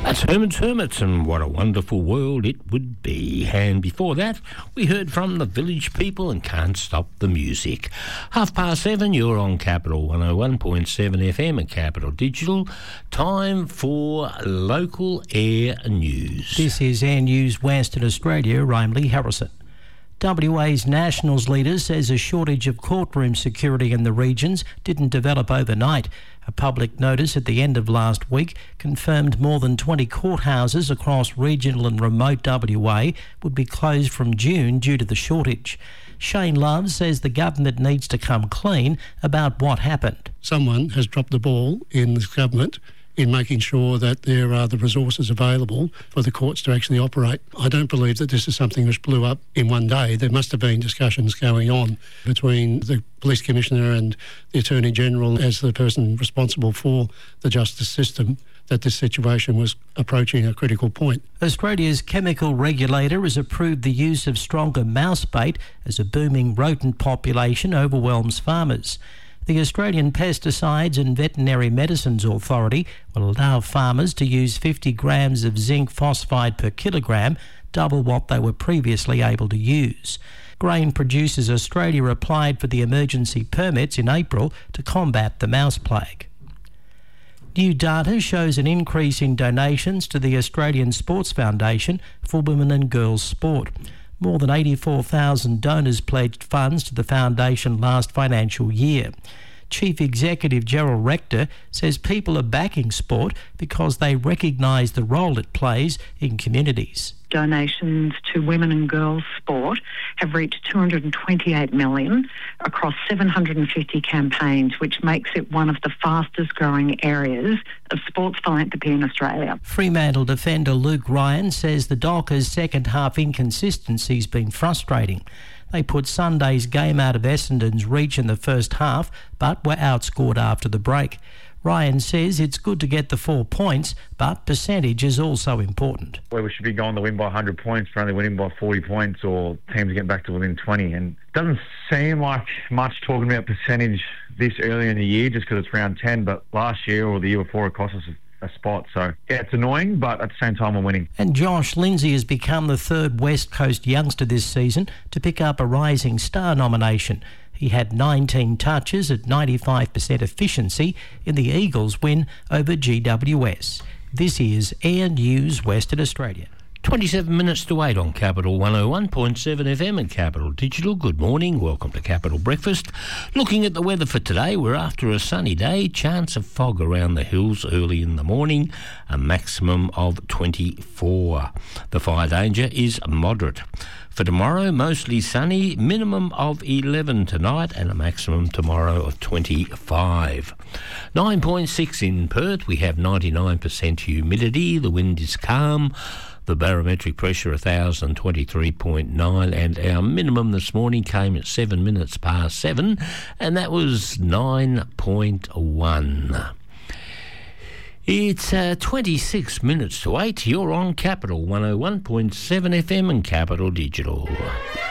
That's Herman's Hermits, and what a wonderful world it would be. And before that, we heard from the Village People and Can't Stop the Music. 7:30, you're on Capital 101.7 FM and Capital Digital. Time for local air news. This is Air News Western Australia. I'm Lee Harrison. WA's Nationals leader says a shortage of courtroom security in the regions didn't develop overnight. A public notice at the end of last week confirmed more than 20 courthouses across regional and remote WA would be closed from June due to the shortage. Shane Love says the government needs to come clean about what happened. Someone has dropped the ball in this government in making sure that there are the resources available for the courts to actually operate. I don't believe that this is something which blew up in one day. There must have been discussions going on between the Police Commissioner and the Attorney General as the person responsible for the justice system, that this situation was approaching a critical point. Australia's chemical regulator has approved the use of stronger mouse bait as a booming rodent population overwhelms farmers. The Australian Pesticides and Veterinary Medicines Authority will allow farmers to use 50 grams of zinc phosphide per kilogram, double what they were previously able to use. Grain Producers Australia applied for the emergency permits in April to combat the mouse plague. New data shows an increase in donations to the Australian Sports Foundation for women and girls sport. More than 84,000 donors pledged funds to the foundation last financial year. Chief Executive Gerald Rector says people are backing sport because they recognise the role it plays in communities. Donations to women and girls sport have reached 228 million across 750 campaigns, which makes it one of the fastest growing areas of sports philanthropy in Australia. Fremantle defender Luke Ryan says the Dockers' second half inconsistency has been frustrating. They put Sunday's game out of Essendon's reach in the first half, but were outscored after the break. Ryan says it's good to get the 4 points, but percentage is also important. Where we should be going to win by 100 points, we're only winning by 40 points, or teams getting back to within 20. And it doesn't seem like much talking about percentage this early in the year just because it's round 10, but last year or the year before it cost us a spot. So, yeah, it's annoying, but at the same time we're winning. And Josh Lindsay has become the third West Coast youngster this season to pick up a Rising Star nomination. He had 19 touches at 95% efficiency in the Eagles' win over GWS. This is Air News Western Australia. 27 minutes to 8 on Capital 101.7 FM and Capital Digital. Good morning, welcome to Capital Breakfast. Looking at the weather for today, we're after a sunny day, chance of fog around the hills early in the morning, a maximum of 24. The fire danger is moderate. For tomorrow, mostly sunny, minimum of 11 tonight and a maximum tomorrow of 25. 9.6 in Perth, we have 99% humidity, the wind is calm. The barometric pressure 1,023.9, and our minimum this morning came at 7 minutes past 7, and that was 9.1. It's 26 minutes to 8. You're on Capital 101.7 FM and Capital Digital.